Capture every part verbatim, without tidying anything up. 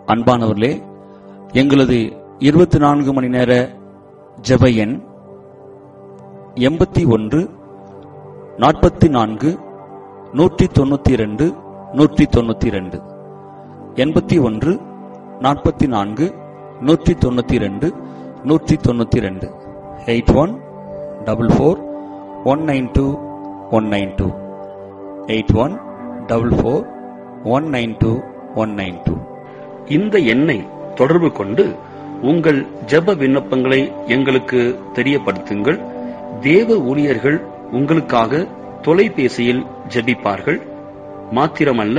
அன்பானவர்களே, எங்களது இருபத்தி நான்கு மணி நேர ஜெப எண் எண்பத்தி ஒன்று நாற்பத்தி நான்கு நூற்றி தொண்ணூத்தி இரண்டு நூற்றி தொண்ணூத்தி இரண்டு எண்பத்தி ஒன்று நாற்பத்தி நான்கு நூற்றி தொண்ணூத்தி இரண்டு நூற்றி தொண்ணூத்தி இரண்டு eight one double four one nine two one nine two eight one double four one nine two one nine two. இந்த எண்ணை தொடர்பு கொண்டு உங்கள் ஜெப விண்ணப்பங்களை எங்களுக்கு தெரியப்படுத்துங்கள். தேவ ஊழியர்கள் உங்களுக்காக தொலைபேசியில் ஜெபிப்பார்கள். மாத்திரமல்ல,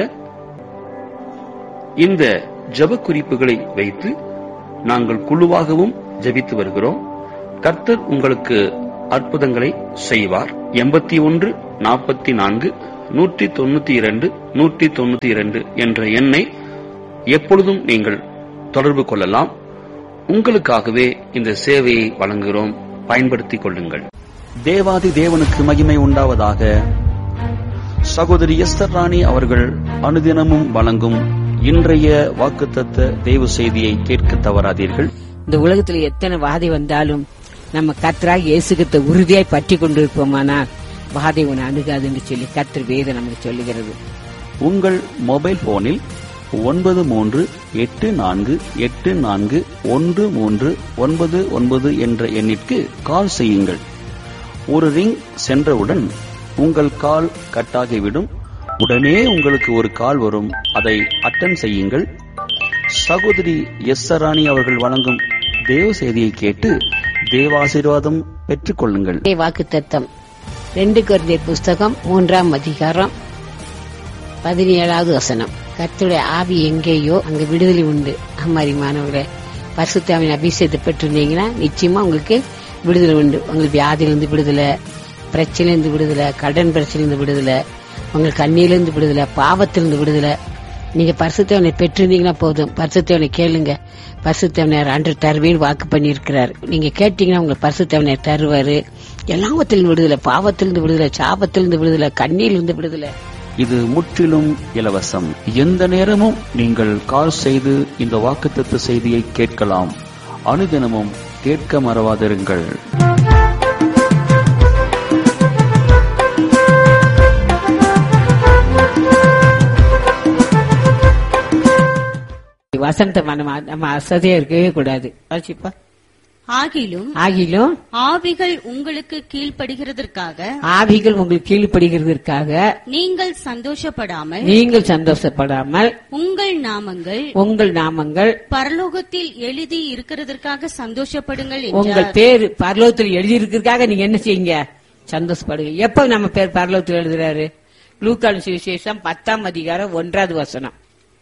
இந்த ஜெப குறிப்புகளை வைத்து நாங்கள் குழுவாகவும் ஜெபித்து வருகிறோம். கர்த்தர் உங்களுக்கு அற்புதங்களை செய்வார். எண்பத்தி ஒன்று நாற்பத்தி நான்கு நூற்றி தொண்ணூத்தி இரண்டு நூற்றி தொண்ணூத்தி இரண்டு என்ற எண்ணை எப்பொழுதும் நீங்கள் தொடர்பு கொள்ளலாம். உங்களுக்காகவே இந்த சேவையை வழங்குகிறோம். பயன்படுத்திக் கொள்ளுங்கள். தேவாதி தேவனுக்கு மகிமை உண்டாவதாக. சகோதரி எஸ்தர் ராணி அவர்கள் அனுதினமும் வழங்கும் இன்றைய வாக்குத்தத்த தேவ செய்தியை கேட்க தவறாதீர்கள். இந்த உலகத்துல எத்தனை வாதை வந்தாலும் நம்ம கர்த்தராகிய இயேசு கிறிஸ்துவை உறுதியாய் பற்றி கொண்டிருப்போமானால் வாதை உன்னை அணுகாது என்று சொல்லி கர்த்தர் வேதம் நமக்கு சொல்லுகிறது. உங்கள் மொபைல் போனில் ஒன்பது மூன்று எட்டு நான்கு எட்டு நான்கு ஒன்று மூன்று ஒன்பது ஒன்பது என்ற எண்ணிற்கு கால் செய்யுங்கள். ஒரு ரிங் சென்றவுடன் உங்கள் கால் கட்டாகிவிடும். உடனே உங்களுக்கு ஒரு கால் வரும். அதை அட்டெண்ட் செய்யுங்கள். சகோதரி எஸ்தர் ராணி அவர்கள் வழங்கும் தேவ செய்தியை கேட்டு தேவாசீர்வாதம் பெற்றுக் கொள்ளுங்கள். வாக்குத்தத்தம் ரெண்டு கொரிந்தியர் புஸ்தகம் மூன்றாம் அதிகாரம் பதினேழாவது வசனம். கர்த்தருடைய ஆவி எங்கேயோ அங்க விடுதலை உண்டு. அம்மாரி மாணவர்களே, பரிசுத்தாவின் அபிஷேகத்தை பெற்றிருந்தீங்கன்னா நிச்சயமா உங்களுக்கு விடுதலை உண்டு. உங்களுக்கு வியாதியிலிருந்து விடுதலை, பிரச்சனையிலிருந்து விடுதலை, கடன் பிரச்சனையிலிருந்து விடுதலை, உங்களுக்கு கண்ணியிலிருந்து விடுதலை, பாவத்திலிருந்து விடுதலை. நீங்க பரிசுத்தவனை பெற்றிருந்தீங்கன்னா போதும். பரிசுத்தவனை கேளுங்க. பரிசுத்தவனர் அன்று தருவேன் வாக்கு பண்ணி இருக்கிறார். நீங்க கேட்டீங்கன்னா உங்களுக்கு பரிசுத்தவனர் தருவாரு. எல்லாவத்திலிருந்து விடுதலை, பாவத்திலிருந்து விடுதலை, சாபத்திலிருந்து விடுதலை, கண்ணியிலிருந்து விடுதலை. இது முற்றிலும் இலவசம். எந்த நேரமும் நீங்கள் கால் செய்து இந்த வாக்குத்தத்த செய்தியை கேட்கலாம். அனுதினமும் கேட்க மறவாதிருங்கள். வசனத்தை நம்ம அசதியா இருக்கவே கூடாது. ஆகிலும் ஆகிலும் ஆவிகள் உங்களுக்கு கீழ்ப்படுகிறதற்காக ஆவிகள் உங்களுக்கு கீழ்ப்படுகிறதற்காக நீங்கள் சந்தோஷப்படாமல் நீங்கள் சந்தோஷப்படாமல் உங்கள் நாமங்கள் உங்கள் நாமங்கள் பரலோகத்தில் எழுதி இருக்கிறதற்காக சந்தோஷப்படுங்கள். உங்கள் பேர் பரலோகத்தில் எழுதி இருக்கிறதுக்காக நீங்க என்ன செய்யுங்க? சந்தோஷப்படுங்க. எப்ப நம்ம பேர் பரலோகத்தில் எழுதுறாரு? லூக்கான் சுவிசேஷம் பத்தாம் அதிகாரம் ஒன்றாவது வசனம்.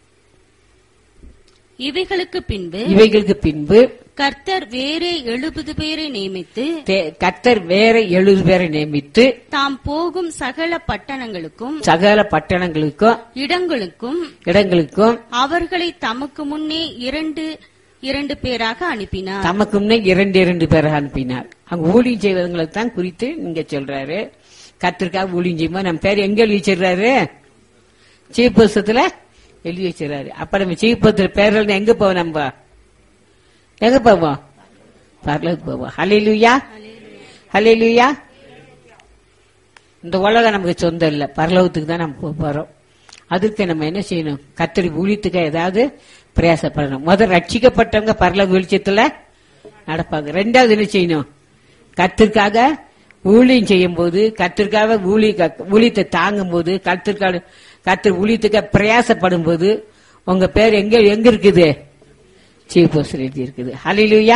இவைகளுக்கு பின்பு இவைகளுக்கு பின்பு கர்த்தர் வேற எழுபது பேரை நியமித்து கர்த்தர் வேற எழுபது பேரை நியமித்து தாம் போகும் சகல பட்டணங்களுக்கும் சகல பட்டணங்களுக்கும் இடங்களுக்கும் இடங்களுக்கும் அவர்களை தமக்கு முன்னே இரண்டு இரண்டு பேராக அனுப்பினார். தமக்கு முன்னே இரண்டு இரண்டு பேராக அனுப்பினார். அங்க ஊழியம் செய்வதங்களை தான் குறித்து நீங்க சொல்றாரு. கர்த்தருக்காக ஊழியம் செய்யும்போது நம்ம பேர் எங்க எழுதி வச்சிடறாரு? சீஃப் புஸ்தகத்துல எழுதி வச்சிடறாரு. அப்ப நம்ம சீஃப் புஸ்தகத்துல பேர் எங்க போவோம்? நம்ம எங்க போவோம்? பரலோகத்துக்கு போவோம். ஹல்லேலூயா, ஹல்லேலூயா. இந்த உலகம் நமக்கு சொந்தம் இல்ல, பரலோகத்துக்கு தான் நம்ம போறோம். அதுக்கு நம்ம என்ன செய்யணும்? கர்த்தர் ஊழியத்துக்கு ஏதாவது பிரயாசப்படணும். முதல் ரட்சிக்கப்பட்டவங்க பரலோக வெளிச்சத்துல நடப்பாங்க. ரெண்டாவது என்ன செய்யணும்? கர்த்தருக்காக ஊழியம் செய்யும் போது, கர்த்தருக்காக ஊழியத்தை தாங்கும் போது, கர்த்தருக்காக கர்த்தர் ஊழியத்துக்காக பிரயாசப்படும் போது உங்க பேர் எங்க எங்க இருக்குது? சீஃப் போஸ்டர் எழுதி இருக்குது. ஹல்லேலூயா.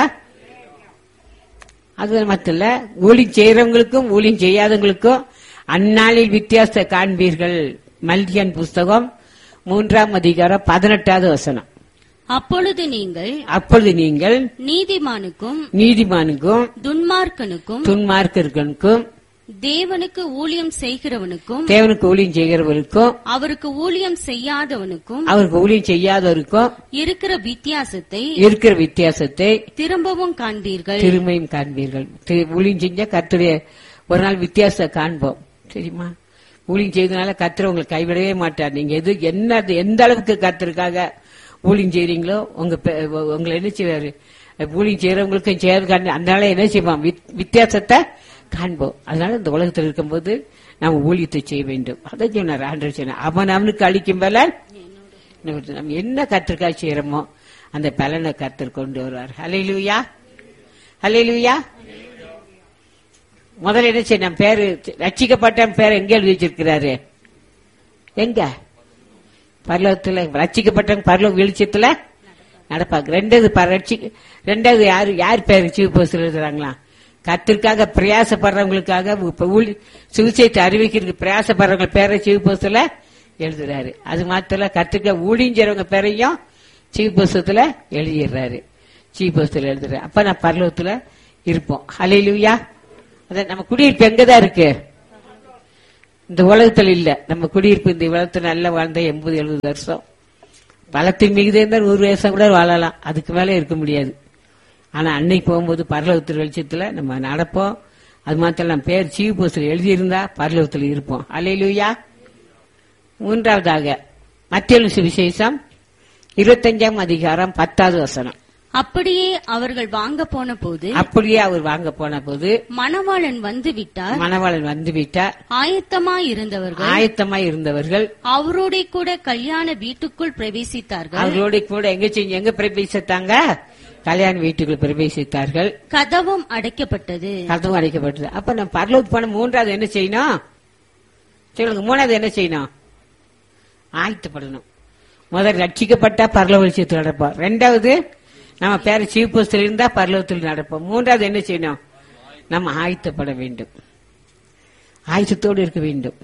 அது மட்டும் இல்ல, ஊழியம் செய்யறவங்களுக்கும் ஊழியம் செய்யாதவங்களுக்கும் அந்நாளில் வித்தியாசத்தை காண்பீர்கள். மல்கியன் புஸ்தகம் மூன்றாம் அதிகாரம் பதினெட்டாவது வசனம். அப்பொழுது நீங்கள் அப்பொழுது நீங்கள் நீதிமானுக்கும் நீதிமானுக்கும் துன்மார்க்கனுக்கும் துன்மார்க்கர்களுக்கும் தேவனுக்கு ஊழியம் செய்கிறவனுக்கும் தேவனுக்கு ஊழியம் செய்கிறவனுக்கும் அவருக்கு ஊழியம் செய்யாதவனுக்கும் அவருக்கு ஊழியம் செய்யாதவருக்கும் இருக்கிற வித்தியாசத்தை இருக்கிற வித்தியாசத்தை திரும்பவும் காண்பீர்கள். திரும்பியும் காண்பீர்கள். ஊழியம் செஞ்சா கர்த்தருடைய ஒரு நாள் வித்தியாசத்தை காண்போம். தெரியுமா? ஊழியம் செய்தனால கர்த்தர் உங்களை கைவிடவே மாட்டார். நீங்க எது என்ன எந்த அளவுக்கு கர்த்தருக்காக ஊழியம் செய்றீங்களோ உங்க பெ- உங்களை என்ன செய்வாரு? ஊழியம் செய்யறவங்களுக்கும் செய்யறது அதனால என்ன செய்வோம்? வித்- வித்தியாசத்தை காண்போம். அதனால இந்த உலகத்தில் இருக்கும்போது நாம் ஊழியத்தை செய்ய வேண்டும். அதை சொன்னார் ஆண்டவர் சொன்னார், அவன் அவனுக்கு அளிக்கும் பலன் நம்ம என்ன கத்திற்காக செய்யறோமோ அந்த பலனை கர்த்தர் கொண்டு வருவார். ஹல்லேலூயா, ஹல்லேலூயா. முதல்ல என்ன செய்ய, நம்ம பேரு ரட்சிக்கப்பட்ட பேரை எங்க எழுதி வச்சிருக்கிறாரு? எங்க? பரலோகத்துல. ரட்சிக்கப்பட்ட பரலோக வெளிச்சத்துல நடப்பாங்க. ரெண்டாவது ப- ரட்சி- ரெண்டாவது யாரு யார் பேரு சிவபோஸ் எழுதுறாங்களா? கத்திற்காக பிரயாசப்படுறவங்களுக்காக இப்ப ஊழி- சுவிசேஷத்தை அறிவிக்கிறதுக்கு பிரயாசப்படுறவங்க பேரை சிவபோஸ்ல எழுதுறாரு. அது மாத்திர கத்திற்காக ஊழிஞ்சவங்க பேரையும் சிவபோஸ்ல எழுதிடுறாரு. சிவபோஸ்ல எழுதுறாரு. அப்ப நான் பரலோகத்துல இருப்போம். ஹல்லேலூயா. அத நம்ம குடியிருப்பு எங்கதான் இருக்கு? இந்த உலகத்துல இல்ல. நம்ம குடியிருப்பு இந்த உலகத்துல நல்லா வாழ்ந்த எண்பது எழுபது வருஷம் பலத்தின் மிகுதி இருந்தால் நூறு வருஷம் கூட வாழலாம். அதுக்கு மேல இருக்க முடியாது. ஆனா அன்னைக்கு போகும்போது பரலோகத்தில் வெளிச்சத்துல நம்ம நடப்போம். அது மாத்திரம் நம்ம பேர் சிவபோஸ்ல எழுதியிருந்தா பரலோகத்தில் இருப்போம். அல்லேலூயா. மூன்றாவதாக மத்தேயு சுவிசேஷம் இருபத்தஞ்சாம் அதிகாரம் பத்தாவது வசனம். அப்படியே அவர்கள் வாங்க போன போது அப்படியே அவர் வாங்க போன போது மணவாளன் வந்து விட்டார். மணவாளன் வந்து விட்டார். ஆயத்தமாய் இருந்தவர்கள் ஆயத்தமாய் இருந்தவர்கள் அவரோட கூட கல்யாண வீட்டுக்குள் பிரவேசித்தார்கள். அவரோட கூட எங்க செஞ்சு எங்க பிரவேசித்தாங்க? கல்யாண வீட்டுக்குள் பிரவேசித்தார்கள். கதவும் அடைக்கப்பட்டது. கதவும் அடைக்கப்பட்டது. அப்ப நம்ம பரலோகத்துக்கு போன மூன்றாவது என்ன செய்யணும் சொல்லுங்க? மூணாவது என்ன செய்யணும்? ஆயத்தப்படணும். முதல் ரட்சிக்கப்பட்டா பரலோக வெளிச்சத்தில் நடப்போம். ரெண்டாவது நம்ம பேர சீப்புஸ்தில் இருந்தா பரலோகத்தில் நடப்போம். மூன்றாவது என்ன செய்யணும்? நம்ம ஆயத்தப்பட வேண்டும். ஆயத்தத்தோடு இருக்க வேண்டும்.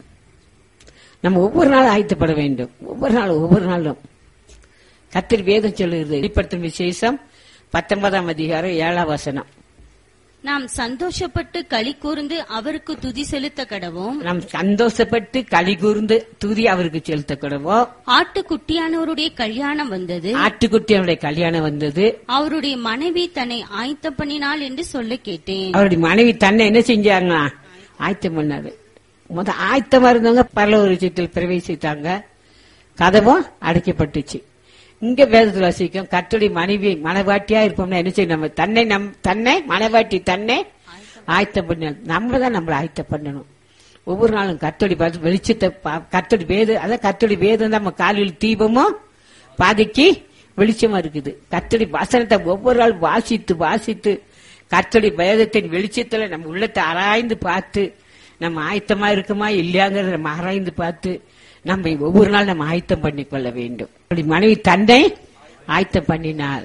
நம்ம ஒவ்வொரு நாளும் ஆயத்தப்பட வேண்டும். ஒவ்வொரு நாளும் ஒவ்வொரு நாளும் கர்த்தர் வேதம் சொல்லுகிறது. வெளிப்படுத்தும் விசேஷம் பத்தொன்பதாம் அதிகாரம் ஏழாம் வசனம். நாம் சந்தோஷப்பட்டு களி கூர்ந்து அவருக்கு துதி செலுத்த கடவோம். நாம் சந்தோஷப்பட்டு களி கூர்ந்து துதி அவருக்கு செலுத்த கடவோம். ஆட்டுக்குட்டியானவருடைய கல்யாணம் வந்தது. ஆட்டுக்குட்டியனுடைய கல்யாணம் வந்தது. அவருடைய மனைவி தன்னை ஆயத்தம் பண்ணினாள் என்று சொல்ல கேட்டேன். அவருடைய மனைவி தன்னை என்ன செஞ்சாங்க? ஆயத்தம் பண்ணாரு. முத ஆயத்தமா இருந்தவங்க பரலோக வெளிச்சத்தில் பிரவேசித்தாங்க. கதவும் அடைக்கப்பட்டுச்சு. இங்க வேதத்தில் வாசிக்கும் கர்த்தருடைய மனைவி மனவாட்டியா இருப்போம்னா என்ன செய்யணும்? நம்ம தன்னை நம் தன்னை மனவாட்டி தன்னை ஆயத்தம் பண்ண நம்ம தான் நம்மளை ஆயத்தம் பண்ணணும். ஒவ்வொரு நாளும் கர்த்தருடைய வெளிச்சத்தை கர்த்தருடைய வேதம், அதான் கர்த்தருடைய வேதம் நம்ம காலையில் தீபமும் பாதைக்கு வெளிச்சமா இருக்குது. கர்த்தருடைய வசனத்தை ஒவ்வொரு நாள் வாசித்து வாசித்து கர்த்தருடைய வேதத்தின் வெளிச்சத்துல நம்ம உள்ளத்தை ஆராய்ந்து பார்த்து நம்ம ஆயத்தமா இருக்குமா இல்லையாங்கிறத நம்ம ஆராய்ந்து பார்த்து நம்ம ஒவ்வொரு நாள் நம்ம ஆயத்தம் பண்ணி கொள்ள வேண்டும். அப்படி மனைவி தன்னை ஆயத்தம் பண்ணினால்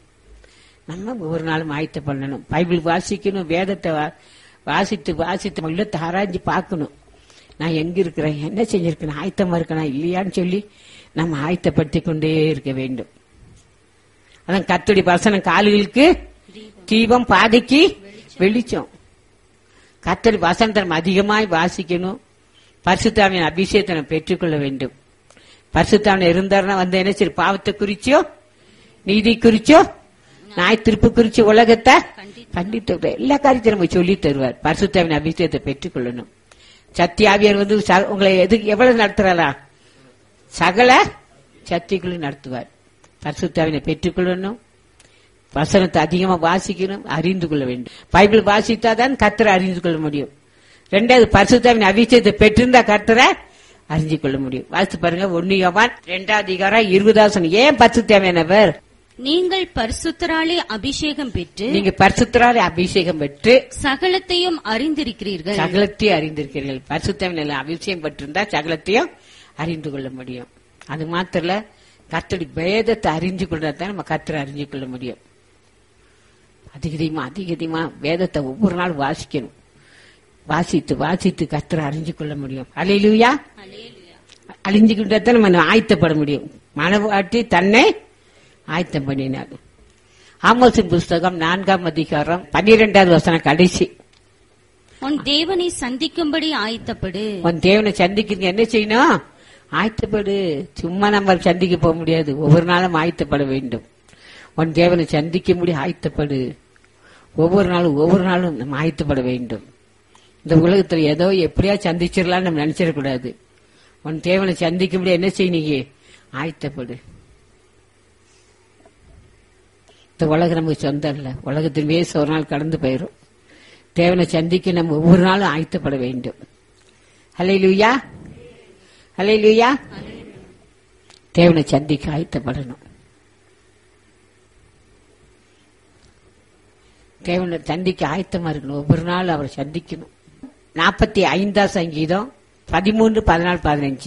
நம்ம ஒவ்வொரு நாளும் ஆயத்தம் பண்ணணும். பைபிள் வாசிக்கணும். வேதத்தை வாசித்து வாசித்து உள்ளத்தை ஆராய்ஞ்சு பார்க்கணும். நான் எங்க இருக்கிறேன், என்ன செஞ்சிருக்கேன், ஆயத்தமா இருக்கேனா இல்லையான்னு சொல்லி நம்ம ஆயத்தப்படுத்தி கொண்டே இருக்க வேண்டும். அதான் கர்த்தருடைய வசனம் கால்களுக்கு தீபம் பாதைக்கு வெளிச்சம். கர்த்தருடைய வசனத்தை நம்ம அதிகமாய் வாசிக்கணும். பரிசுத்தாவின் அபிஷேகத்தை நம்ம பெற்றுக்கொள்ள வேண்டும். பரிசுத்தாவின் இருந்தாருன்னா வந்து என்ன சரி பாவத்தை குறிச்சோ நீதி குறிச்சோ நாய் திருப்பு குறிச்சு உலகத்தை கண்டித்து எல்லா காரியத்தையும் நம்ம சொல்லி தருவார். பரிசுத்தாவின் அபிஷேகத்தை பெற்றுக்கொள்ளணும். சத்தியாவியர் வந்து உங்களை எது எவ்வளவு நடத்துறாரா? சகல சத்தியங்களும் நடத்துவார். பரிசுத்தாவினை பெற்றுக்கொள்ளணும். வசனத்தை அதிகமா வாசிக்கணும், அறிந்து கொள்ள வேண்டும். பைபிள் வாசித்தாதான் கர்த்தரை அறிந்து கொள்ள முடியும். ரெண்டாவது பரிசுத்தாவின் அபிஷேகத்தை பெற்றிருந்தா கர்த்தரை அறிஞ்சு கொள்ள முடியும். வாசித்து பாருங்க. ஒன்னு யோவான் இரண்டாவது அதிகாரம் இருபதாவது. ஏன் பரிசுத்தாவியானவர்? நீங்கள் பரிசுத்தராலே அபிஷேகம் பெற்று நீங்க பரிசுத்தராலே அபிஷேகம் பெற்று சகலத்தையும் அறிந்திருக்கிறீர்கள். சகலத்தையும் அறிந்திருக்கிறீர்கள். பரிசுத்தாவின் அபிஷேகம் பெற்றிருந்தா சகலத்தையும் அறிந்து கொள்ள முடியும். அது மாத்திர கர்த்தருடைய வேதத்தை அறிஞ்சு கொண்டாதான் நம்ம கர்த்தரை அறிஞ்சு கொள்ள முடியும். அதிகமா அதிகமா வேதத்தை ஒவ்வொரு நாள் வாசிக்கணும். வாசித்து வாசித்து கர்த்தரை அறிஞ்சு கொள்ள முடியும். அல்லேலூயா. அழிஞ்சு கொண்டாதான் நம்ம ஆயத்தப்பட முடியும். மனவாட்டி தன்னை ஆயத்தம் பண்ணினார். ஆமோசின் புஸ்தகம் நான்காம் அதிகாரம் பன்னிரெண்டாவது வசனம் கடைசி. உன் தேவனை சந்திக்கும்படி ஆயத்தப்படு. உன் தேவனை சந்திக்க என்ன செய்யணும்? ஆயத்தப்படு. சும்மா நம்ம சந்திக்க போக முடியாது. ஒவ்வொரு நாளும் ஆயத்தப்பட வேண்டும். உன் தேவனை சந்திக்க முடியும். ஆயத்தப்படு. ஒவ்வொரு நாளும் ஒவ்வொரு நாளும் நம்ம ஆயத்தப்பட வேண்டும். இந்த உலகத்துல ஏதோ எப்படியா சந்திச்சிடலாம் நம்ம நினைச்சிடக்கூடாது. உன் தேவனை சந்திக்க முடியாது. என்ன செய்ய? ஆயத்தப்படு. இந்த உலகம் நமக்கு சொந்தம் இல்லை. உலகத்தின் வேச ஒரு நாள் கடந்து போயிடும். தேவனை சந்திக்க நம்ம ஒவ்வொரு நாளும் ஆயத்தப்பட வேண்டும். ஹல்லேலூயா, ஹல்லேலூயா. தேவனை சந்திக்க ஆயத்தப்படணும். தேவனை சந்திக்க ஆயத்தமா இருக்கணும். ஒவ்வொரு நாள் அவரை சந்திக்கணும். நாற்பத்தி ஐந்தாம் சங்கீதம் பதிமூன்று பதினாலு பதினஞ்சு.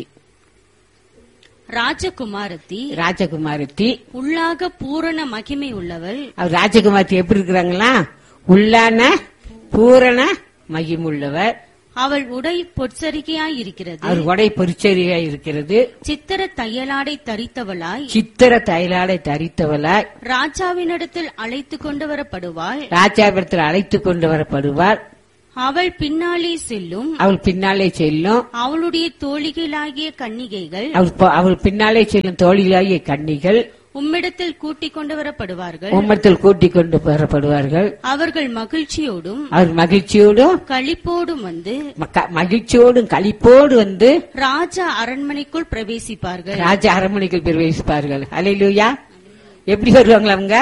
ராஜகுமாரத்தி ராஜகுமாரத்தி உள்ளாக பூரண மகிமை உள்ளவள். அவர் ராஜகுமாரத்தி எப்படி இருக்கிறாங்களா? உள்ளான பூரண மகிமுள்ளவர். அவள் உடை பொற்சரிகையாய் இருக்கிறது. அவர் உடை பொற்சரிகையாய் இருக்கிறது. சித்திர தையலாடை தரித்தவளாய் சித்திர தையலாடை தரித்தவளாய் ராஜாவினிடத்தில் அழைத்து கொண்டு வரப்படுவாள். ராஜாவிடத்தில் அழைத்து கொண்டு வரப்படுவார். அவள் பின்னாலே செல்லும். அவள் பின்னாலே செல்லும். அவளுடைய தோழிகளாகிய கன்னிகைகள் அவள் பின்னாலே செல்லும் தோழிகளாகிய கன்னிகள் உம்மிடத்தில் கூட்டிக் கொண்டு வரப்படுவார்கள். உம்மிடத்தில் கூட்டிக் கொண்டு வரப்படுவார்கள். அவர்கள் மகிழ்ச்சியோடும் அவர் மகிழ்ச்சியோடும் களிப்போடும் வந்து மகிழ்ச்சியோடும் களிப்போடு வந்து ராஜா அரண்மனைக்குள் பிரவேசிப்பார்கள். ராஜா அரண்மனைக்குள் பிரவேசிப்பார்கள். அல்லேலூயா. எப்படி வருவாங்களா அவங்க?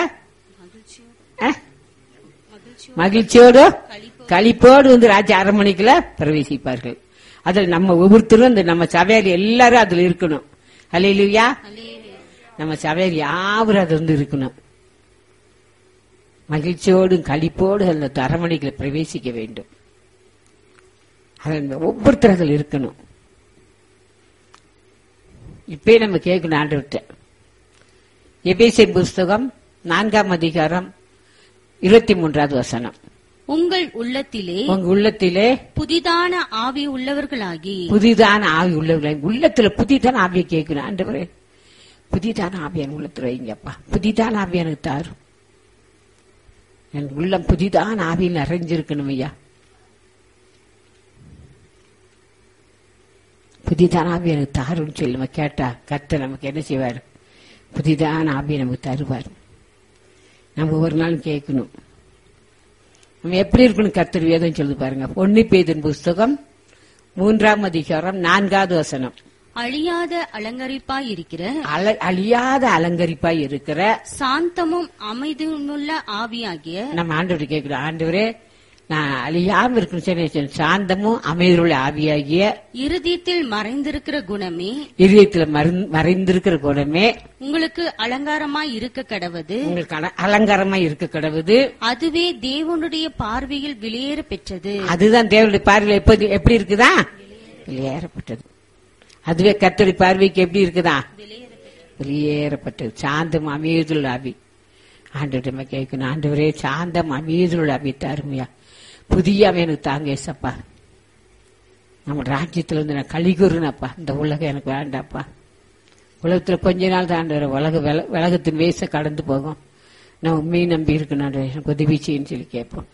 மகிழ்ச்சியோடு களிப்போடு வந்து ராஜா அரண்மனைக்குள்ள பிரவேசிப்பார்கள். அதில் நம்ம ஒவ்வொருத்தரும் இந்த நம்ம சபையார் எல்லாரும் அதுல இருக்கணும். அல்லேலூயா. நம்ம சபையார் யாவரும் அது வந்து இருக்கணும். மகிழ்ச்சியோடும் களிப்போடு அந்த அரண்மனைக்குள்ள பிரவேசிக்க வேண்டும். அதில் ஒவ்வொருத்தரும் அதில் இருக்கணும். இப்பே நம்ம கேட்கணும் ஆண்டவர்கிட்ட. எபேசியர் புஸ்தகம் நான்காம் அதிகாரம் இருபத்தி மூன்றாவது வசனம். உங்கள் உள்ளத்திலே உங்க உள்ளத்திலே புதிதான ஆவி உள்ளவர்களாகி புதிதான ஆவி உள்ளவர்களாகி உள்ளத்துல புதிதான ஆவியை கேட்கணும். ஆண்டவரே புதிதான ஆவியான உள்ளத்துல வைங்கப்பா. புதிதான ஆவி எனக்கு தாரும். என் உள்ளம் புதிதான ஆவியில் நிறைஞ்சிருக்கணும் ஐயா. புதிதான ஆவி எனக்கு தாருன்னு சொல்லி நம்ம கேட்டா கர்த்தர் நமக்கு என்ன செய்வார்? புதிதான ஆவியை நமக்கு தருவார். நம்ம ஒரு நாள் கேட்கணும். நம்ம எப்படி இருக்கணும்? கர்த்தர் வேதம் சொல்லி பாருங்க. ஒன்னு பேதுரு புஸ்தகம் மூன்றாம் அதிகாரம் நான்காவது வசனம். அழியாத அலங்கரிப்பாய் இருக்கிற அழியாத அலங்கரிப்பாய் இருக்கிற சாந்தமும் அமைதியுமுள்ள ஆவியாகிய நம்ம ஆண்டவரை கேட்கிறோம். ஆண்டவரே நான் அழியாம இருக்கணும். சாந்தமும் அமைதியுள்ள ஆவியாகிய இருதயத்தில் மறைந்திருக்கிற குணமே இருதயத்தில் மறைந்திருக்கிற குணமே உங்களுக்கு அலங்காரமாய் இருக்க கடவது உங்களுக்கு அலங்காரமாய் இருக்க கடவுது. அதுவே தேவனுடைய பார்வையில் வெளியேற பெற்றது. அதுதான் தேவனுடைய பார்வையில் எப்போது எப்படி இருக்குதா? வெளியேறப்பட்டது. அதுவே கர்த்தருடைய பார்வைக்கு எப்படி இருக்குதா? வெளியேறப்பட்டது. சாந்தம் அமைதியுள்ள ஆவி. ஆண்டவரிடமே கேட்கணும். ஆண்டவரே சாந்தம் அமைதியுள்ள ஆவி தாருமையா. புதிய எனக்கு தாங்க ஏசப்பா. நம்ம ராஜ்யத்துல வந்து நான் கலிகூறுனப்பா. இந்த உலகம் எனக்கு வேண்டாப்பா. உலகத்துல கொஞ்ச நாள் தான் ஆண்டவர உலக உலகத்தின் வேச கடந்து போகும். நான் உண்மையை நம்பி இருக்கணும். எனக்கு உதவி செய்யன்னு சொல்லி கேட்போம்.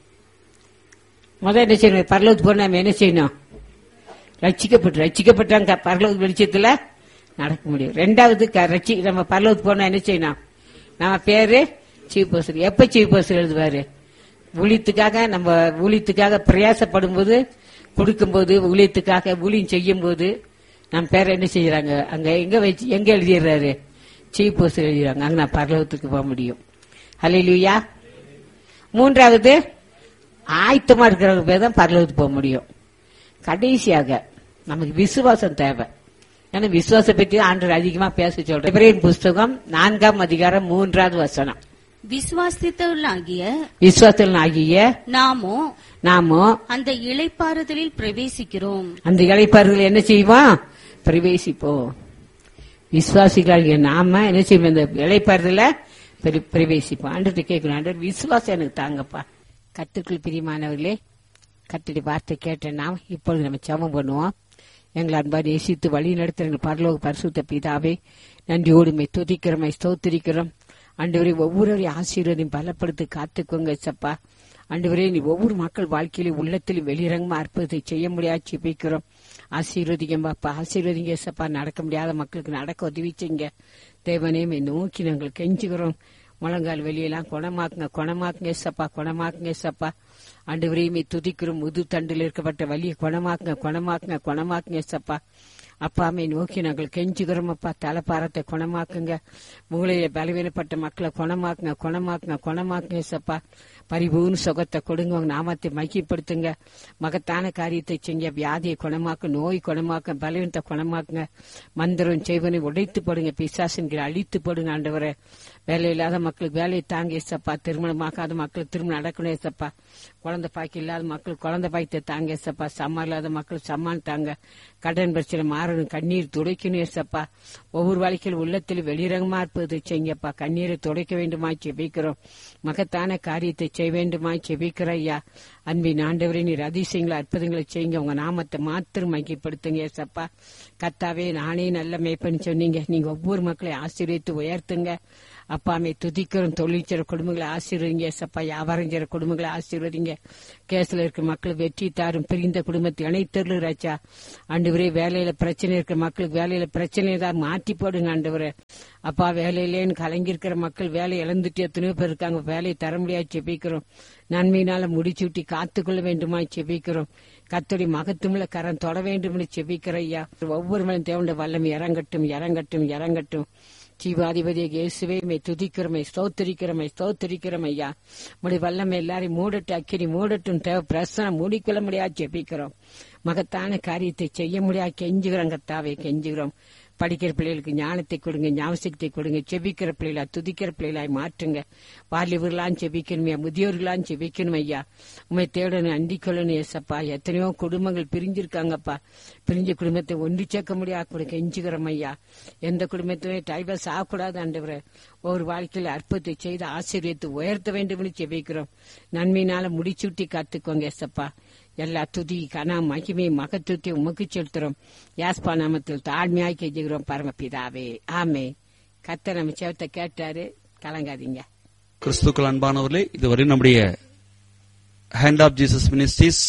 முதல் என்ன செய்யணும்? பரலோகத்துக்கு போனா நம்ம என்ன செய்யணும்? ரட்சிக்கப்பட்டு ரட்சிக்கப்பட்டாங்க பரலோக வெளிச்சத்துல நடக்க முடியும். ரெண்டாவது ரட்சி நம்ம பரலோகத்துக்கு போனா என்ன செய்யணும்? நம்ம பேரு சீஃப் பர்சன். எப்ப சீஃப் பர்சன் எழுதுவாரு? ஊழியத்துக்காக நம்ம ஊழியத்துக்காக பிரயாசப்படும் போது, கொடுக்கும் போது, ஊழியத்துக்காக ஊழியம் செய்யும் போது நம்ம பேரை என்ன செய்யறாங்க? அங்க எங்க வச்சு எங்க எழுதிடுறாரு? Chief person எழுதிடுறாங்க. அங்க நான் பரலோகத்துக்கு போக முடியும். ஹல்லேலூயா. மூன்றாவது ஆயத்தமா இருக்கிறவங்க பேர் தான் பரலோகத்துக்கு போக முடியும். கடைசியாக நமக்கு விசுவாசம் தேவை. ஏன்னா விசுவாசம் பற்றி ஆண்டவர் அதிகமா பேச சொல்றேன். எபிரேயர் புஸ்தகம் நான்காம் அதிகாரம் மூன்றாவது வசனம். விசுவாசித்தவர்களாகிய விசுவாசனாகிய நாமோ நாமோ அந்த இளைப்பாறுதலில் பிரவேசிக்கிறோம். அந்த இளைப்பாறுதல் என்ன செய்வோம்? பிரவேசிப்போம். விசுவாசிகளாகிய நாம என்ன செய்வோம்? இந்த இளைப்பாறுதல பிரவேசிப்போம். ஆண்டவர்கிட்ட கேட்கணும். ஆண்டவர் விசுவாசம் எனக்கு தாங்கப்பா. கர்த்தருக்குள் பிரியமானவர்களே, கர்த்தருடைய வார்த்தை கேட்ட நாம் இப்பொழுது நம்ம ஜெபம் பண்ணுவோம். எங்களை அன்பா நேசித்து வழி நடத்துற எங்கள் பரலோக பரிசுத்த பிதாவே, நன்றியோடுமை துதிக்கிறோம், ஸ்தோத்திரிக்கிறோம். ஆண்டவரே ஒவ்வொருவரையும் ஆசீர்வாதம் பலப்படுத்தி காத்துக்கோங்க சப்பா. ஆண்டவரே நீ ஒவ்வொரு மக்கள் வாழ்க்கையிலும் உள்ளத்திலும் வெளிரங்கமா அற்புதத்தை செய்ய முடியாது ஜெபிக்கிறோம். ஆசீர்வதிங்கப்பா, ஆசீர்வதிங்க சப்பா. நடக்க முடியாத மக்களுக்கு நடக்க உதவி செய்யுங்க தேவனே. நோக்கி நாங்கள் கெஞ்சுகிறோம். முழங்கால் வெளியெல்லாம் குணமாக்குங்க, குணமாக்குங்க சப்பா, குணமாக்குங்க சப்பா. ஆண்டவரையுமே துதிக்கிறோம். முது தண்டில் இருக்கப்பட்ட வலியை குணமாக்குங்க, குணமாக்குங்க, குணமாக்குங்க சப்பா. அப்பாமை நோக்கி நாங்கள் கெஞ்சுகிறோம் அப்பா. தலைப்பாரத்தை குணமாக்குங்க. மூளையில பலவீனப்பட்ட மக்களை குணமாக்குங்க, குணமாக்குங்க, குணமாக்குங்க சப்பா. பரிபூர்ண சுகத்தை கொடுங்க. உங்க நாமத்தை மையப்படுத்துங்க. மகத்தான காரியத்தை செய்ய. வியாதியை குணமாக்க, நோய் குணமாக்க, பலவீனத்தை குணமாக்குங்க. மந்திரம் செய்வனை உடைத்து போடுங்க. பிசாசின்களை அழித்து போடுங்க ஆண்டவரே. வேலை இல்லாத மக்களுக்கு வேலையை தாங்க ஏசப்பா. திருமணமாகாத மக்களுக்கு திருமணம் நடக்கணும் ஏசப்பா. குழந்தை பாக்கி இல்லாத மக்கள் குழந்தை பாய்த்தை தாங்க ஏசப்பா. சம்மா இல்லாத மக்கள் சம்மான் தாங்க. கடன் பிரச்சனை மாறணும். கண்ணீர் துடைக்கணும் ஏசப்பா. ஒவ்வொரு வாழ்க்கையில் உள்ளத்தில் வெளிரங்கமா இருப்பது செய்யப்பா. கண்ணீரை துடைக்க வேண்டுமா செபிக்கிறோம். மகத்தான காரியத்தை செய்ய வேண்டுமா செபிக்கிற ஐயா. அன்பின் ஆண்டவரே, நீர் அதிசயங்களை அற்புதங்களை செய்யுங்க. உங்க நாமத்தை மாத்திரம் மையப்படுத்துங்க ஏசப்பா. கத்தாவே, நானே நல்ல மேய்ப்பன்னு சொன்னீங்க. நீங்க ஒவ்வொரு மக்களையும் ஆசீர்வதித்து உயர்த்துங்க. அப்பாமே துதிக்கிறோம். தொழில் செய்ற குடும்பங்களை ஆசீர்வதிங்க ஏசப்பா. வியாபாரம் செய்ற குடும்பங்களை ஆசீர்வதிங்க. கேஸ்ல இருக்க மக்கள் வெற்றி தாரும். பிரிந்த குடும்பத்தை இணைத்தருள் ராஜா. ஆண்டவரே, வேலையில பிரச்சனை இருக்கிற மக்களுக்கு வேலையில பிரச்சனை தான் மாற்றி போடுங்க ஆண்டவரே. அப்பா, வேலையிலேன்னு கலங்கிருக்கிற மக்கள் வேலை இழந்துட்டு எத்தனையோ பேர் இருக்காங்க. வேலையை தர முடியாது செபிக்கிறோம். நன்மையினால முடிச்சு விட்டு காத்துக்கொள்ள வேண்டுமா செபிக்கிறோம். கர்த்தருடைய மகத்துவமுள்ள கரம் தொட வேண்டும் என்று செபிக்கிற ஐயா. ஒவ்வொரு மனிதன் தேவனுடைய வல்லமை இறங்கட்டும், இறங்கட்டும், இறங்கட்டும். ஜீவாதிபதியை இயேசுவே மை துதிக்கிறமை, ஸ்தோத்திரிக்கிறமை, ஸ்தோத்திரிக்கிறோம் ஐயா. முடி வல்லமை எல்லாரையும் மூடட்டு, அக்கினி மூடட்டும். தேவ பிரசனம் மூடிக்கொள்ள முடியாது ஜெபிக்கிறோம். மகத்தான காரியத்தை செய்ய முடியாது கெஞ்சுகிறோம். கர்த்தாவே கெஞ்சுகிறோம். படிக்கிற பிள்ளைகளுக்கு ஞானத்தை கொடுங்க, ஞாபகத்தை கொடுங்க. செபிக்கிற பிள்ளைகளா, துதிக்கிற பிள்ளைகளாய் மாற்றுங்க. வாலிபர்களாம் செபிக்கணுமே, முதியோர்களாம் செபிக்கணும் ஐயா. உண்மை தேடணும், அண்டிக்கொள்ளணும் ஏசப்பா. எத்தனையோ குடும்பங்கள் பிரிஞ்சிருக்காங்கப்பா. பிரிஞ்ச குடும்பத்தை ஒன்று சேர்க்க முடியாது கெஞ்சுகிறோம் ஐயா. எந்த குடும்பத்திலையும் டைவர்ஸ் ஆகக்கூடாது ஆண்டவரே. ஒவ்வொரு வாழ்க்கையில் அற்புதத்தை செய்து ஆசீர்வதித்து உயர்த்த வேண்டும் என்று செபிக்கிறோம். நன்மையினால முடிச்சுட்டி காத்துக்கோங்க ஏசப்பா. எல்லா துதி கனா மகிமை மகத்துவத்தை உமக்கு செலுத்துறோம். யாஸ்பா நாமத்தில் தாழ்மையாய் கெஞ்சுகிறோம் பரமபிதாவே, ஆமே. கர்த்தர் நம்ம சேவத்தை கேட்டாரு, கலங்காதீங்க. கிறிஸ்துக்கள் அன்பானவர்களே, இதுவரை நம்முடைய hand of Jesus ministries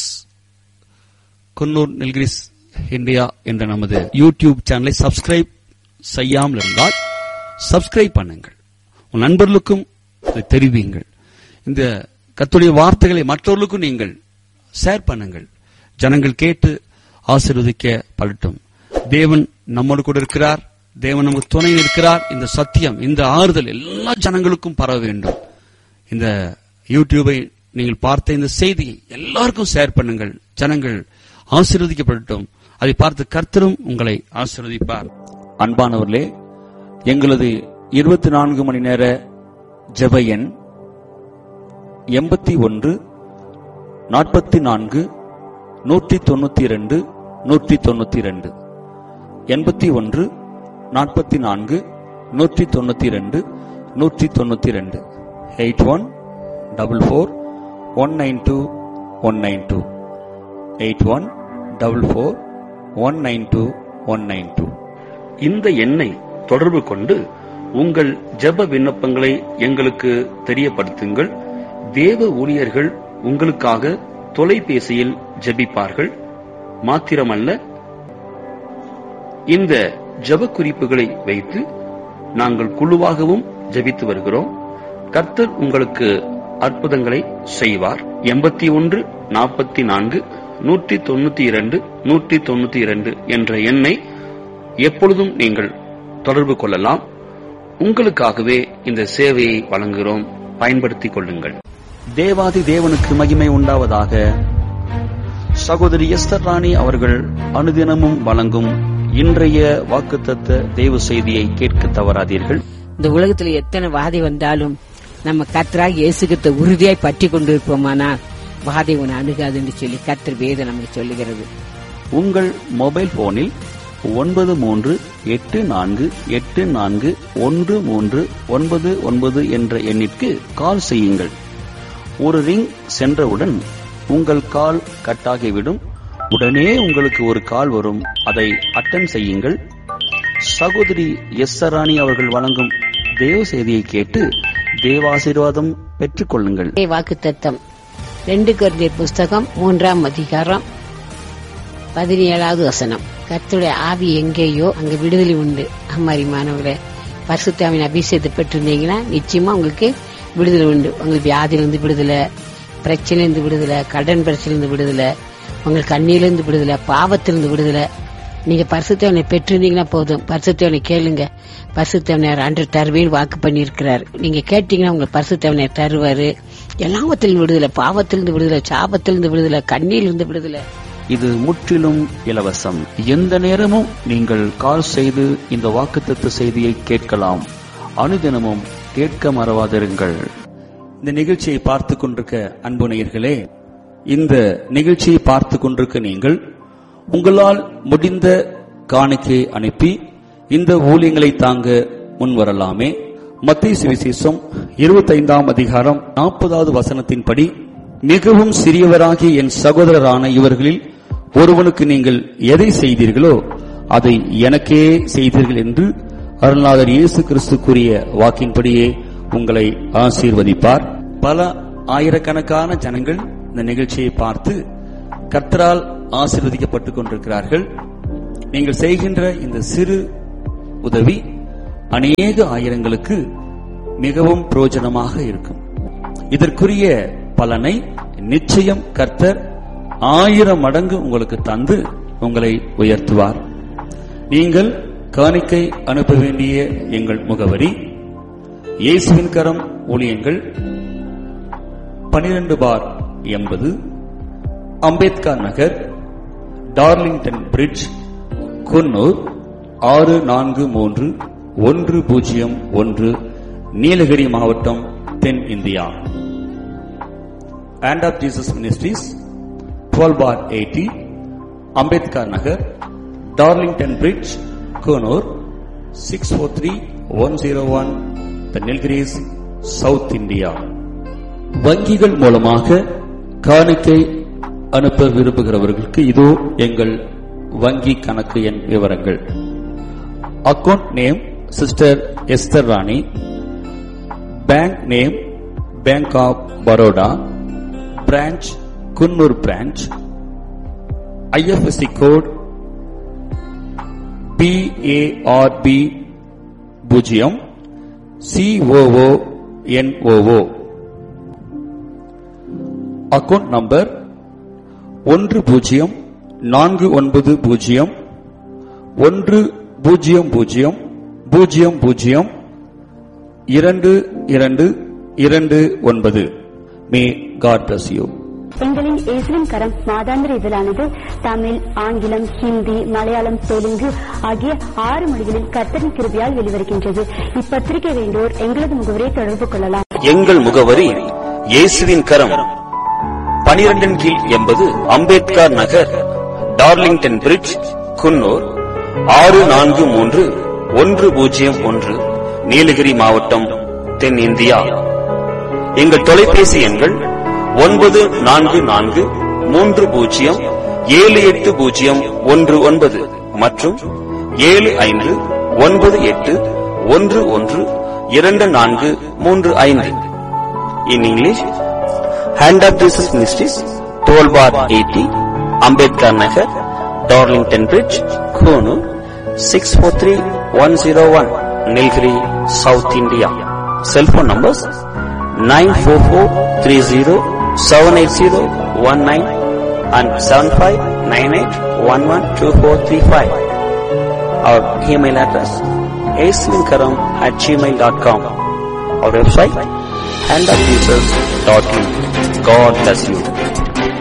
Coonoor Nilgiris India என்ற நமது யூடியூப் சேனலை சப்ஸ்கிரைப் செய்யாமல் இருந்தால் சப்ஸ்கிரைப் பண்ணுங்கள். உன் நண்பர்களுக்கும் இதை தெரிவியுங்கள். இந்த கர்த்தருடைய வார்த்தைகளை மற்றவர்களுக்கும் நீங்கள் ஷேர் பண்ணுங்கள். ஜனங்கள் கேட்டு ஆசீர்வதிக்கப்படட்டும். தேவன் நம்மோடு கூட இருக்கிறார். தேவன் நமக்கு துணை இருக்கிறார். இந்த சத்தியம், இந்த ஆறுதல் எல்லா ஜனங்களுக்கும் பரவ வேண்டும். இந்த யூடியூபை நீங்கள் பார்த்த இந்த செய்தியை எல்லாருக்கும் ஷேர் பண்ணுங்கள். ஜனங்கள் ஆசீர்வதிக்கப்படட்டும். அதை பார்த்து கர்த்தரும் உங்களை ஆசீர்வதிப்பார். அன்பானவர்களே, எங்களது இருபத்தி நான்கு மணி நேர ஜெப எண் எண்பத்தி ஒன்று நாற்பத்தி நான்கு நூற்றி தொண்ணூத்தி இரண்டு நூற்றி தொண்ணூத்தி இரண்டு எண்பத்தி ஒன்று நாற்பத்தி நான்கு நூற்றி தொண்ணூத்தி இரண்டு நூற்றி தொண்ணூத்தி இரண்டு eight one double four one nine two one nine two eight one double four one nine two one nine two. இந்த எண்ணை தொடர்பு கொண்டு உங்கள் ஜெப விண்ணப்பங்களை எங்களுக்கு தெரியப்படுத்துங்கள். தேவ ஊழியர்கள் உங்களுக்காக தொலைபேசியில் ஜெபிப்பார்கள். மாத்திரமல்ல, இந்த ஜெப குறிப்புகளை வைத்து நாங்கள் குழுவாகவும் ஜெபித்து வருகிறோம். கர்த்தர் உங்களுக்கு அற்புதங்களை செய்வார். எண்பத்தி ஒன்று நாற்பத்தி நான்கு நூற்றி தொண்ணூத்தி இரண்டு நூற்றி தொண்ணூத்தி இரண்டு என்ற எண்ணை எப்பொழுதும் நீங்கள் தொடர்பு கொள்ளலாம். உங்களுக்காகவே இந்த சேவையை வழங்குகிறோம். பயன்படுத்திக் கொள்ளுங்கள். தேவாதி தேவனுக்கு மகிமை உண்டாவதாக. சகோதரி எஸ்தர் ராணி அவர்கள் அனுதினமும் வழங்கும் இன்றைய வாக்குத்தத்த தேவ செய்தியை கேட்க தவறாதீர்கள். இந்த உலகத்துல எத்தனை வாதை வந்தாலும் நம்ம கர்த்தராக இயேசுகிட்ட உறுதியாய் பற்றி கொண்டிருப்போமானால் வாதை உன்னை அணுகாதுன்னு சொல்லி கர்த்தர் வேதம் நமக்கு சொல்லுகிறது. உங்கள் மொபைல் போனில் ஒன்பது மூன்று எட்டு நான்கு எட்டு நான்கு ஒன்று மூன்று ஒன்பது ஒன்பது என்ற எண்ணிற்கு கால் செய்யுங்கள். ஒரு ரிங் சென்றவுடன் உங்கள் கால் கட்டாகிவிடும். உடனே உங்களுக்கு ஒரு கால் வரும். அதை அட்டன் செய்யுங்கள். சகோதரி எஸ் ராணி அவர்கள் வழங்கும் தேவ செய்தியை கேட்டு தேவாசீர்வாதம் பெற்றுக் கொள்ளுங்கள். வாக்குத்தத்தம் ரெண்டு கொரிந்தியர் புஸ்தகம் மூன்றாம் அதிகாரம் பதினேழாவது வசனம். கர்த்தருடைய ஆவி எங்கேயோ அங்க விடுதலை உண்டு. அம்மாரி மாணவர்களே, பரிசுத்தாவின் அபிஷேகத்தை பெற்றிருந்தீங்கன்னா நிச்சயமா உங்களுக்கு விடுதலை உண்டு. உங்களுக்கு வியாதியிலிருந்து விடுதலை, பிரச்சனையிலிருந்து விடுதலை, கடன் பிரச்சனையிலிருந்து விடுதலை, உங்களுக்கு கண்ணியிலிருந்து விடுதலை, பாவத்திலிருந்து விடுதலை, நீங்க பரிசுத்தவனை பெற்றிருந்தீங்கன்னா போதும். பரிசுத்தவனை கேளுங்க. பரிசுத்தவனர் அன்று தருவேன் வாக்கு பண்ணியிருக்கிறார். நீங்க கேட்டீங்கன்னா உங்களுக்கு பரிசுத்தவனர் தருவாரு. எல்லாவத்திலிருந்து விடுதலை, பாவத்திலிருந்து விடுதலை, சாபத்திலிருந்து விடுதலை, கண்ணியிலிருந்து விடுதலை. இது முற்றிலும் இலவசம். எந்த நேரமும் நீங்கள் கால் செய்து இந்த வாக்குத்தத்த செய்தியை கேட்கலாம். அனுதினமும் கேட்க மறவாதிருங்கள். இந்த நிகழ்ச்சியை பார்த்து கொண்டிருக்க அன்பு நேயர்களே, இந்த நிகழ்ச்சியை பார்த்து கொண்டிருக்க நீங்கள் உங்களால் முடிந்த காணிக்கையை அனுப்பி இந்த ஊழியங்களை தாங்க முன்வரலாமே. மத்தேயு சுவிசேஷம் இருபத்தைந்தாம் அதிகாரம் நாற்பதாவது வசனத்தின்படி, மிகவும் சிறியவராகிய என் சகோதரரான இவர்களில் ஒருவனுக்கு நீங்கள் எதை செய்தீர்களோ அதை எனக்கே செய்தீர்கள் என்று அருள்நாதர் இயேசு கிறிஸ்து கூறிய வாக்கின்படியே உங்களை ஆசீர்வதிப்பார். பல ஆயிரக்கணக்கான ஜனங்கள் இந்த நிகழ்ச்சியை பார்த்து கர்த்தரால் ஆசீர்வதிக்கப்பட்டுக் கொண்டிருக்கிறார்கள். நீங்கள் செய்கின்ற இந்த சிறு உதவி அநேக ஆயிரங்களுக்கு மிகவும் பிரயோஜனமாக இருக்கும். இதற்குரிய பலனை நிச்சயம் கர்த்தர் ஆயிரம் மடங்கு உங்களுக்கு தந்து உங்களை உயர்த்துவார். நீங்கள் காணிக்கை அனுப்ப வேண்டிய எங்கள் முகவரி: இயேசுவின் கரம் ஊழியங்கள், பனிரெண்டு பார் எண்பது, அம்பேத்கர் நகர், டார்லிங்டன் பிரிட்ஜ், குன்னூர் ஆறு நான்கு மூன்று ஒன்று பூஜ்ஜியம் ஒன்று, நீலகிரி மாவட்டம், தென் India. Hand of Jesus Ministries, twelve bar eighty, Ambedkar Nagar, Darlington Bridge, Konur, six four three one zero one, The Nilgiris, South India. வங்கிகள் மூலமாக காணிக்கை அனுப்ப விரும்புகிறவர்களுக்கு இதோ எங்கள் வங்கி கணக்கு எண் விவரங்கள். Account name sister Esther Rani, bank name bank of Baroda, branch Coonoor branch, I F S C code B A R B பூஜ்ஜியம் சி ஓ ஓ என் ஓ ஓ. அக்கவுண்ட் நம்பர் ஒன்று பூஜ்ஜியம் நான்கு ஒன்பது பூஜ்ஜியம் ஒன்று பூஜ்ஜியம் பூஜ்ஜியம் பூஜ்ஜியம் பூஜ்ஜியம் இரண்டு இரண்டு இரண்டு ஒன்பது. May God bless you. எங்களின் இயேசுவின் கரம் மாதாந்திர இதழானது தமிழ், ஆங்கிலம், ஹிந்தி, மலையாளம், தெலுங்கு ஆகிய ஆறு மொழிகளில் கர்த்தரின் கிருபையால் வெளிவருகின்றது. இப்பத்திரிகை வேண்டோர் எங்களது முகவரியை தொடர்பு கொள்ளலாம். எங்கள் முகவரி: இயேசுவின் கரம், பனிரெண்டின் கீழ் எண்பது, அம்பேத்கர் நகர், டார்லிங்டன் பிரிட்ஜ், குன்னூர் ஆறு நான்கு மூன்று ஒன்று பூஜ்ஜியம் ஒன்று, நீலகிரி மாவட்டம், தென் இந்தியா. எங்கள் தொலைபேசி எண்கள் ஒன்பது நான்கு நான்கு மூன்று பூஜ்ஜியம் ஏழு எட்டு பூஜ்ஜியம் ஒன்று ஒன்பது மற்றும் ஏழு ஐந்து ஒன்பது எட்டு ஒன்று ஒன்று இரண்டு நான்கு மூன்று ஐந்து. In English, Hand of Jesus Ministries, twelve bar eighty, Ambedkar Nagar, Darlington Bridge, Konur, six four three one zero one, Nilgiri, South India. Cell phone numbers nine four four three zero seven eight zero one nine and seven five nine eight one one two four three five. Our email address aislinkaram at gmail dot com. Our website hand of jesus dot in. God bless you.